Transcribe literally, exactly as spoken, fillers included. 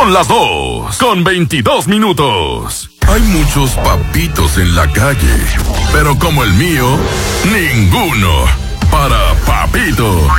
Son las dos con veintidós minutos. Hay muchos papitos en la calle, pero como el mío, ninguno. Para Papito.